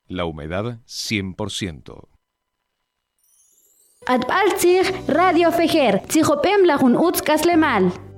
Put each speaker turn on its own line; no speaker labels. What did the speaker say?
La humedad 100%.
Atbaltzig Radio Fejer, Tzijopem Lajun Utzkaslemal.